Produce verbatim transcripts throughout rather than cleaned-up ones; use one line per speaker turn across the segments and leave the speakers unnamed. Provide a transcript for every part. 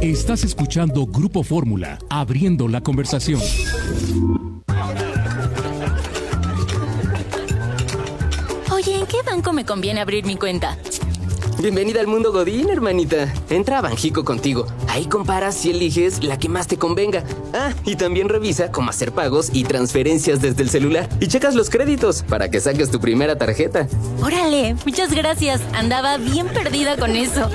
Estás escuchando Grupo Fórmula, abriendo la conversación.
Oye, ¿en qué banco me conviene abrir mi cuenta?
Bienvenida al mundo Godín, hermanita. Entra a Banjico Contigo. Ahí comparas y eliges la que más te convenga. Ah, y también revisa cómo hacer pagos y transferencias desde el celular. Y checas los créditos para que saques tu primera tarjeta.
Órale, muchas gracias. Andaba bien perdida con eso.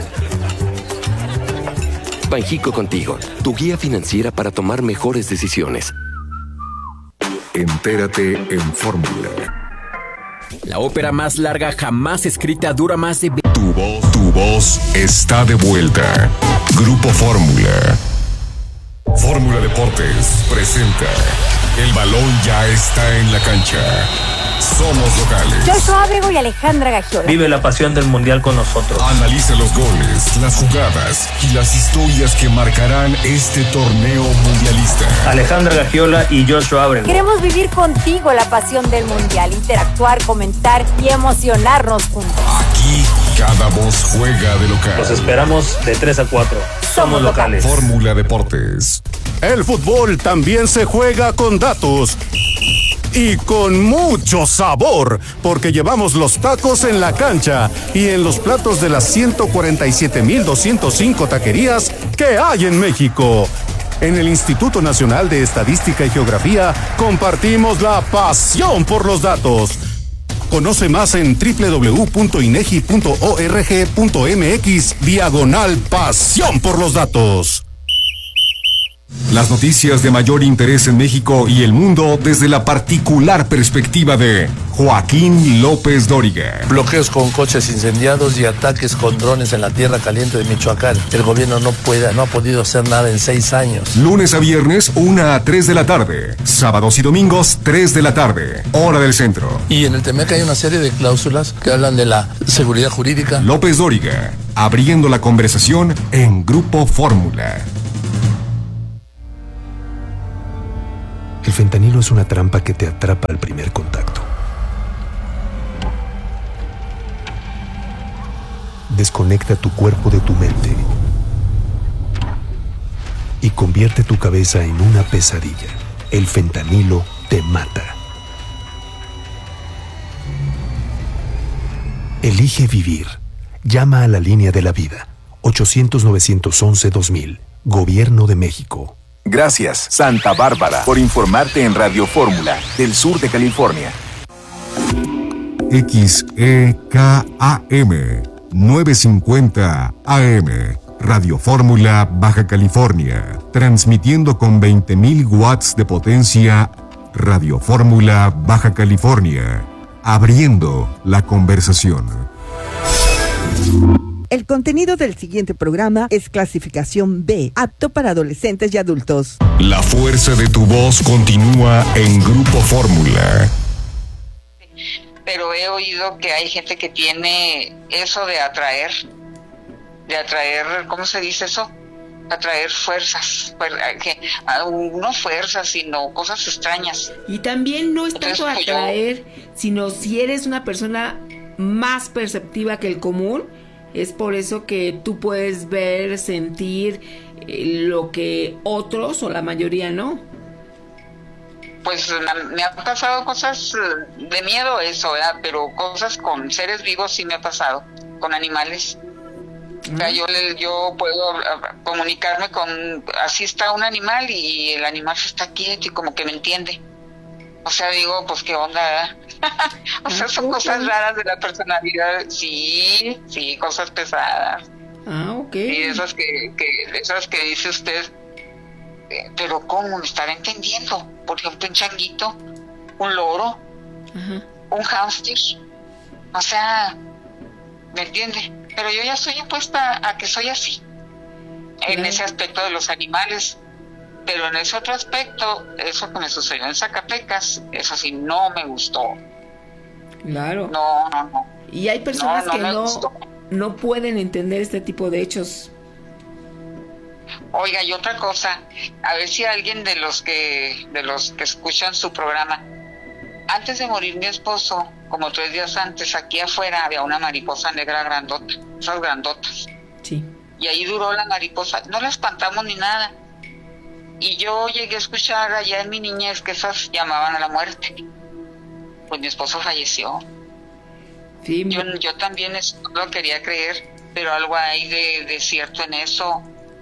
Banjico Contigo, tu guía financiera para tomar mejores decisiones.
Entérate en Fórmula.
La ópera más larga jamás escrita dura más de...
Tu voz, tu voz está de vuelta. Grupo Fórmula. Fórmula Deportes presenta. El balón ya está en la cancha. Somos locales.
Joshua Ábrego y Alejandra Gagiola.
Vive la pasión del mundial con nosotros.
Analiza los goles, las jugadas y las historias que marcarán este torneo mundialista.
Alejandra Gagiola y Joshua Ábrego.
Queremos vivir contigo la pasión del mundial, interactuar, comentar y emocionarnos juntos.
Aquí cada voz juega de local.
Los esperamos de tres a cuatro. Somos locales.
Fórmula Deportes.
El fútbol también se juega con datos. Y con mucho sabor, porque llevamos los tacos en la cancha y en los platos de las ciento cuarenta y siete mil doscientos cinco taquerías que hay en México. En el Instituto Nacional de Estadística y Geografía compartimos la pasión por los datos. Conoce más en doble u doble u doble u punto inegi punto org punto mx diagonal pasión por los datos.
Las noticias de mayor interés en México y el mundo desde la particular perspectiva de Joaquín López Dóriga.
Bloqueos con coches incendiados y ataques con drones en la tierra caliente de Michoacán. El gobierno no puede, no ha podido hacer nada en seis años.
Lunes a viernes, una a tres de la tarde. Sábados y domingos, tres de la tarde. Hora del centro.
Y en el Temec hay una serie de cláusulas que hablan de la seguridad jurídica.
López Dóriga, abriendo la conversación en Grupo Fórmula.
El fentanilo es una trampa que te atrapa al primer contacto. Desconecta tu cuerpo de tu mente y convierte tu cabeza en una pesadilla. El fentanilo te mata. Elige vivir. Llama a la línea de la vida. ochocientos, novecientos once, dos mil. Gobierno de México.
Gracias, Santa Bárbara, por informarte en Radio Fórmula, del sur de California.
X E K A M novecientos cincuenta A M, Radio Fórmula, Baja California, transmitiendo con veinte mil watts de potencia. Radio Fórmula, Baja California, abriendo la conversación.
El contenido del siguiente programa es clasificación B, apto para adolescentes y adultos.
La fuerza de tu voz continúa en Grupo Fórmula.
Pero he oído que hay gente que tiene eso de atraer, de atraer, ¿cómo se dice eso? Atraer fuerzas, que, no fuerzas, sino cosas extrañas.
Y también no es
Entonces,
tanto
pues,
atraer, yo... sino si eres una persona más perceptiva que el común. Es por eso que tú puedes ver, sentir eh, lo que otros o la mayoría no.
Pues me ha pasado cosas de miedo eso, ¿verdad? Pero cosas con seres vivos sí me ha pasado, con animales. Uh-huh. O sea, yo, yo puedo comunicarme con, así está un animal y el animal se está quieto y como que me entiende. O sea, digo, pues qué onda, ¿verdad? O sea, son cosas raras de la personalidad. Sí, sí, cosas pesadas.
Ah, ok.
Y esas que, que, esas que dice usted, eh, pero ¿cómo me estará entendiendo? Por ejemplo, un changuito, un loro, uh-huh. un hámster. O sea, ¿me entiende? Pero yo ya estoy impuesta a que soy así. En ese aspecto de los animales. Pero en ese otro aspecto, eso que me sucedió en Zacatecas, eso sí no me gustó.
Claro.
No, no, no.
Y hay personas
no, no
que no,
gustó.
no pueden entender este tipo de hechos.
Oiga, y otra cosa, a ver si alguien de los que de los que escuchan su programa, antes de morir mi esposo, como tres días antes, aquí afuera había una mariposa negra grandota, esas grandotas.
Sí.
y ahí duró la mariposa. No la espantamos ni nada. Y yo llegué a escuchar allá en mi niñez que esas llamaban a la muerte. Pues mi esposo falleció.
Sí,
yo, yo también eso no lo quería creer, pero algo hay de, de cierto en eso.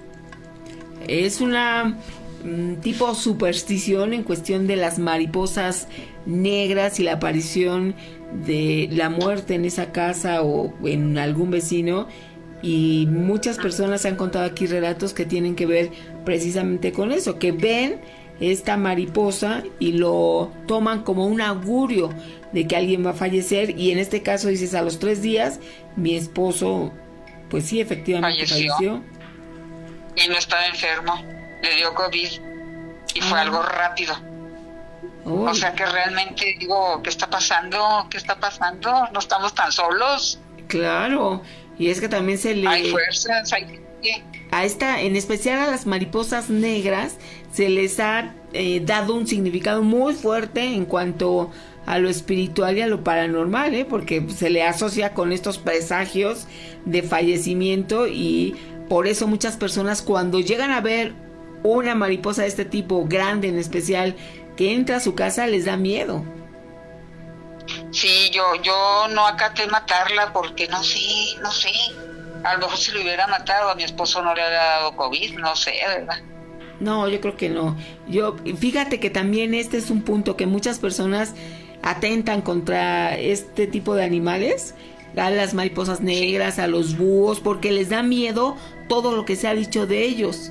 Es una mm, tipo superstición en cuestión de las mariposas negras y la aparición de la muerte en esa casa o en algún vecino, y muchas personas han contado aquí relatos que tienen que ver precisamente con eso, que ven esta mariposa y lo toman como un augurio de que alguien va a fallecer, y en este caso dices, a los tres días mi esposo pues sí, efectivamente falleció, falleció.
Y no estaba enfermo, le dio COVID y fue ah. algo rápido. Uy. O sea que realmente digo, ¿qué está pasando? ¿Qué está pasando? No estamos tan solos.
Claro, y es que también se le...
Hay fuerzas, hay...
A esta, en especial a las mariposas negras, se les ha eh, dado un significado muy fuerte en cuanto a lo espiritual y a lo paranormal, ¿eh? Porque se le asocia con estos presagios de fallecimiento, y por eso muchas personas cuando llegan a ver una mariposa de este tipo, grande en especial, que entra a su casa, les da miedo.
Sí, yo yo no acaté matarla porque no sé, no sé. A lo mejor si lo hubiera matado a mi esposo no le había dado COVID, no sé, ¿verdad?
No, yo creo que no. Yo, fíjate que también este es un punto que muchas personas atentan contra este tipo de animales, a las mariposas negras, a los búhos, porque les da miedo todo lo que se ha dicho de ellos.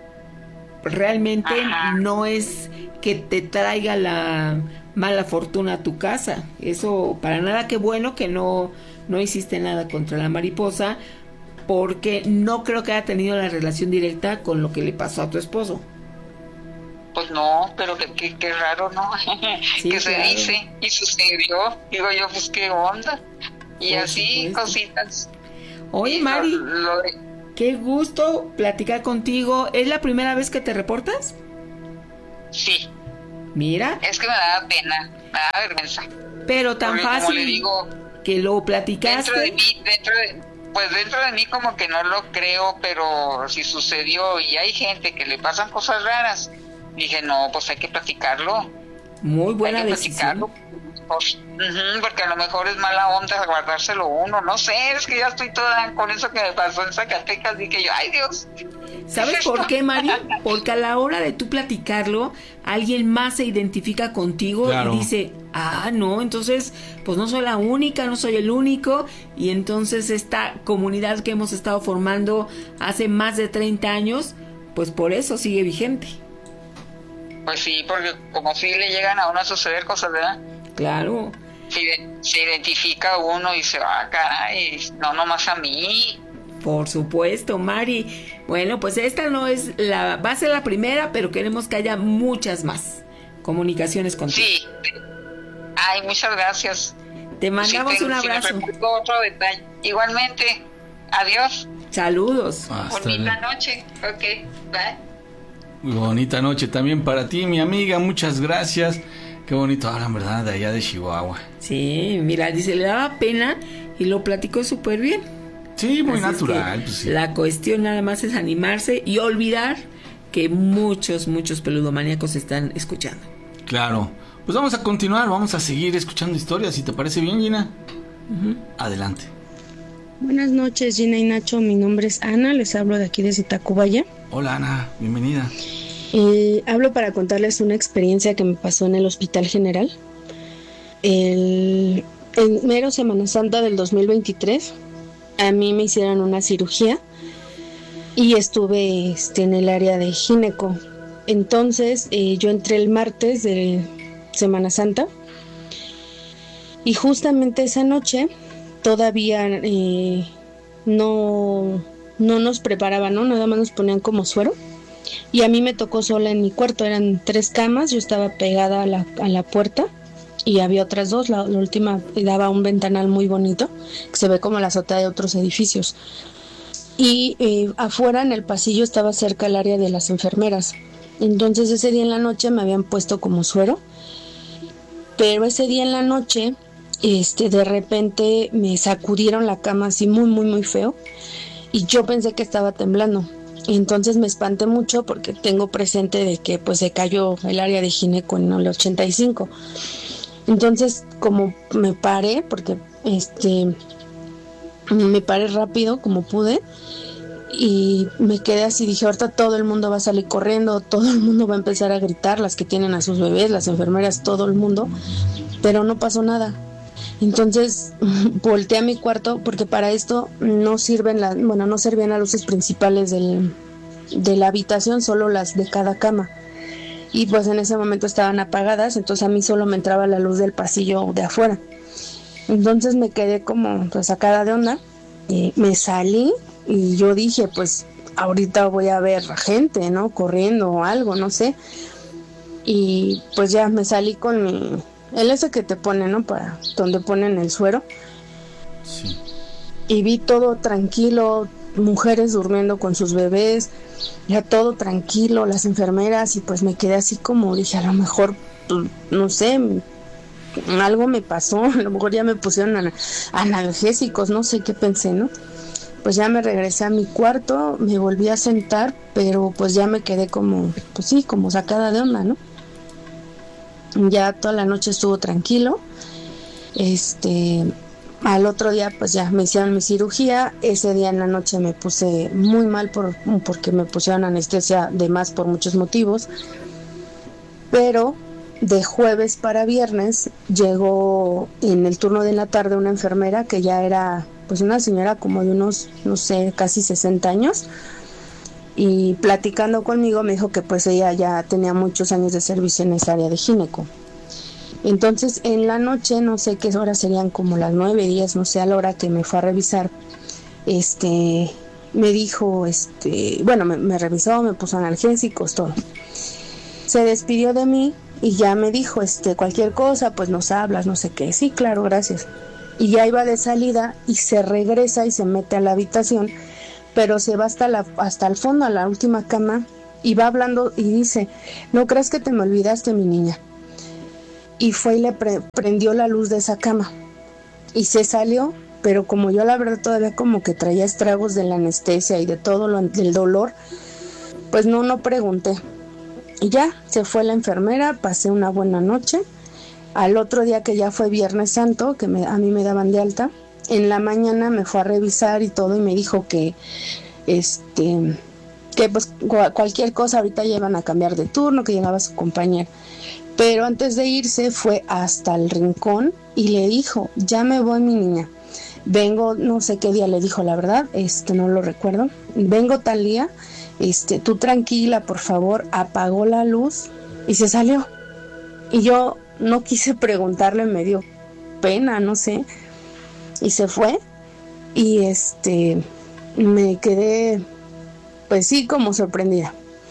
Realmente Ajá. no es que te traiga la mala fortuna a tu casa. Eso para nada. Qué bueno que no, no hiciste nada contra la mariposa, porque no creo que haya tenido la relación directa con lo que le pasó a tu esposo.
Pues no, pero que, que, que raro, ¿no? Sí, que claro. Se dice y sucedió. Digo yo, pues qué onda. Y Por así, supuesto. Cositas.
Oye, Mari, lo, lo de... qué gusto platicar contigo. ¿Es la primera vez que te reportas?
Sí.
Mira.
Es que me da pena, me da vergüenza.
Pero tan
Porque,
fácil
como le digo,
que lo platicaste.
Dentro de mí, dentro de, pues dentro de mí como que no lo creo, pero si sucedió y hay gente que le pasan cosas raras, dije, no, pues hay que platicarlo.
Muy buena
hay que
decisión.
Platicarlo. Pues, uh-huh, porque a lo mejor es mala onda guardárselo uno, no sé, es que ya estoy toda con eso que me pasó en Zacatecas, dije yo, ay Dios.
¿Sabes por qué, Mari? Porque a la hora de tú platicarlo, alguien más se identifica contigo, claro. Y dice, ah, no, entonces, pues no soy la única, no soy el único, y entonces esta comunidad que hemos estado formando hace más de treinta años, pues por eso sigue vigente.
Pues sí, porque como si le llegan a uno a suceder cosas, ¿verdad?
Claro.
Se, se identifica uno y se va, ah, caray, no nomás a mí.
Por supuesto, Mari. Bueno, pues esta no es la, va a ser la primera, pero queremos que haya muchas más comunicaciones contigo.
Sí. Ay, muchas gracias.
Te mandamos
sí, te,
un abrazo.
Si otro detalle. Igualmente. Adiós.
Saludos.
Bonita noche. Ok, bye.
Muy bonita noche también para ti, mi amiga. Muchas gracias. Qué bonito hablan, ¿verdad? De allá de Chihuahua.
Sí, mira, dice, le daba pena y lo platicó súper bien.
Sí, muy Así natural.
Es
pues sí.
La cuestión nada más es animarse y olvidar que muchos, muchos peludomaníacos están escuchando.
Claro. Pues vamos a continuar, vamos a seguir escuchando historias, si te parece bien, Gina. Uh-huh. Adelante.
Buenas noches, Gina y Nacho. Mi nombre es Ana, les hablo de aquí desde Tacubaya.
Hola, Ana, bienvenida.
Eh, hablo para contarles una experiencia que me pasó en el Hospital General. El, en mero Semana Santa del dos mil veintitrés, a mí me hicieron una cirugía y estuve este, en el área de gineco. Entonces eh, yo entré el martes de Semana Santa y justamente esa noche todavía eh, no, no nos preparaban, ¿no? Nada más nos ponían como suero. Y a mí me tocó sola en mi cuarto, eran tres camas, yo estaba pegada a la, a la puerta y había otras dos, la, la última daba un ventanal muy bonito, que se ve como la azotea de otros edificios. Y eh, afuera en el pasillo estaba cerca el área de las enfermeras. Entonces ese día en la noche me habían puesto como suero, pero ese día en la noche este, de repente me sacudieron la cama así muy muy muy feo. y yo pensé que estaba temblando. Y entonces me espanté mucho porque tengo presente de que pues se cayó el área de gineco en el ochenta y cinco. Entonces, como me paré, porque este me paré rápido como pude, y me quedé así, dije, ahorita todo el mundo va a salir corriendo, todo el mundo va a empezar a gritar, las que tienen a sus bebés, las enfermeras, todo el mundo, pero no pasó nada. Entonces volteé a mi cuarto, porque para esto no sirven las, bueno, no servían las luces principales del, de la habitación, solo las de cada cama. Y pues en ese momento estaban apagadas, entonces a mí solo me entraba la luz del pasillo de afuera. Entonces me quedé como pues sacada de onda, y me salí y yo dije, pues ahorita voy a ver gente, ¿no? Corriendo o algo, no sé. Y pues ya me salí con mi... el ese que te pone, ¿no? Para donde ponen el suero.
Sí.
Y vi todo tranquilo, mujeres durmiendo con sus bebés, ya todo tranquilo, las enfermeras, y pues me quedé así como, dije, a lo mejor, pues, no sé, algo me pasó, a lo mejor ya me pusieron ana- analgésicos, no sé qué pensé, ¿no? Pues ya me regresé a mi cuarto, me volví a sentar, pero pues ya me quedé como, pues sí, como sacada de onda, ¿no? Ya toda la noche estuvo tranquilo. Este, al otro día pues ya me hicieron mi cirugía. Ese día en la noche me puse muy mal por, porque me pusieron anestesia de más por muchos motivos. Pero de jueves para viernes llegó en el turno de la tarde una enfermera que ya era pues una señora como de unos, no sé, casi sesenta años. Y platicando conmigo me dijo que pues ella ya tenía muchos años de servicio en esa área de gineco. Entonces en la noche, no sé qué horas serían, como las nueve, diez, no sé, a la hora que me fue a revisar, este, me dijo, este, bueno, me, me revisó, me puso analgésicos, todo. Se despidió de mí y ya me dijo, este, cualquier cosa, pues nos hablas, no sé qué. Sí, claro, gracias. Y ya iba de salida y se regresa y se mete a la habitación, pero se va hasta la hasta el fondo, a la última cama, y va hablando y dice, no creas que te me olvidaste, mi niña. Y fue y le pre- prendió la luz de esa cama y se salió, pero como yo la verdad todavía como que traía estragos de la anestesia y de todo lo, del dolor, pues no, no pregunté. Y ya, se fue la enfermera, pasé una buena noche. Al otro día, que ya fue Viernes Santo, que me, a mí me daban de alta, en la mañana me fue a revisar y todo, y me dijo que este que pues cu- cualquier cosa, ahorita ya iban a cambiar de turno, que llegaba su compañera. Pero antes de irse fue hasta el rincón y le dijo, ya me voy, mi niña, vengo, no sé qué día le dijo, la verdad, este no lo recuerdo, vengo tal día, este tú tranquila, por favor. Apagó la luz y se salió. Y yo no quise preguntarle, me dio pena, no sé, y se fue. Y este me quedé pues sí como sorprendida.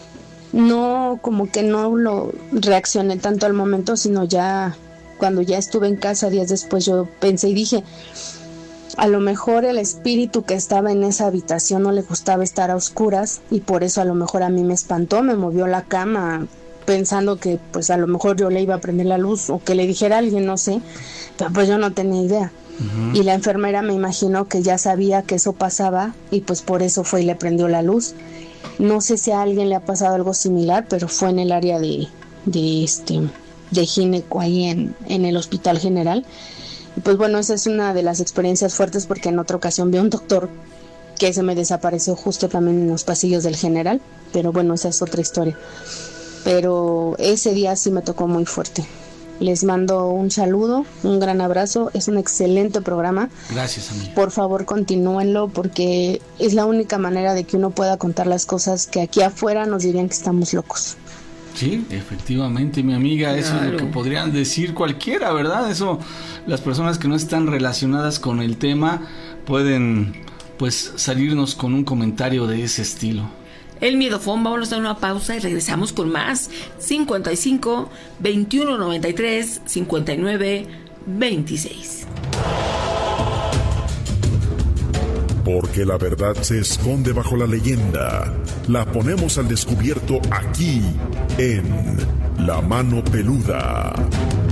No, como que no lo reaccioné tanto al momento, sino ya cuando ya estuve en casa días después, yo pensé y dije, a lo mejor el espíritu que estaba en esa habitación no le gustaba estar a oscuras, y por eso a lo mejor a mí me espantó, me movió la cama pensando que pues a lo mejor yo le iba a prender la luz o que le dijera a alguien, no sé, pero pues yo no tenía idea. Uh-huh. Y la enfermera me imaginó que ya sabía que eso pasaba y pues por eso fue y le prendió la luz. No sé si a alguien le ha pasado algo similar, pero fue en el área de, de este de gineco ahí en, en el Hospital General. Y pues bueno, esa es una de las experiencias fuertes, porque en otra ocasión vi a un doctor que se me desapareció justo también en los pasillos del General, pero bueno, esa es otra historia. Pero ese día sí me tocó muy fuerte. Les mando un saludo, un gran abrazo, es un excelente programa.
Gracias, amiga.
Por favor, continúenlo, porque es la única manera de que uno pueda contar las cosas que aquí afuera nos dirían que estamos locos.
Sí, efectivamente, mi amiga, claro. Eso es lo que podrían decir cualquiera, ¿verdad? Eso, las personas que no están relacionadas con el tema pueden, pues, salirnos con un comentario de ese estilo.
El Miedofón, vamos a dar una pausa y regresamos con más. cincuenta y cinco, veintiuno noventa y tres, cincuenta y nueve, veintiséis.
Porque la verdad se esconde bajo la leyenda. La ponemos al descubierto aquí, en La Mano Peluda.